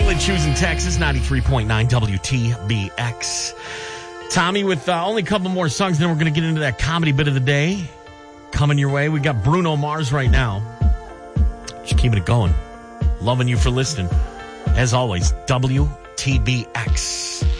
Lakeland Shoes in Texas, 93.9 WTBX. Tommy with only a couple more songs, then we're going to get into that comedy bit of the day. Coming your way. We got Bruno Mars right now. Just keeping it going. Loving you for listening. As always, WTBX.